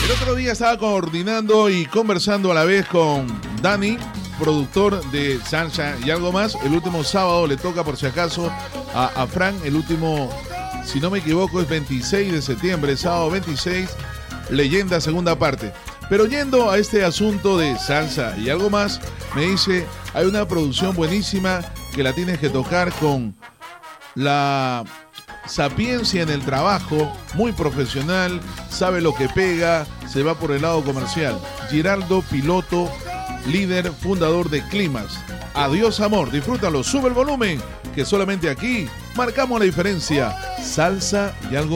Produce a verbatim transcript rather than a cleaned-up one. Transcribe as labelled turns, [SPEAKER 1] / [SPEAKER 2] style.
[SPEAKER 1] El otro día estaba coordinando y conversando a la vez con Dani, productor de Salsa y Algo Más. El último sábado le toca, por si acaso, a, a Fran. El último, si no me equivoco, es veintiséis de septiembre, sábado veintiséis, Leyenda, segunda parte. Pero yendo a este asunto de Salsa y Algo Más, me dice, hay una producción buenísima que la tienes que tocar con la sapiencia en el trabajo, muy profesional, sabe lo que pega, se va por el lado comercial. Giraldo Piloto, líder, fundador de Clímax. Adiós amor, disfrútalo, sube el volumen, que solamente aquí marcamos la diferencia. Salsa y Algo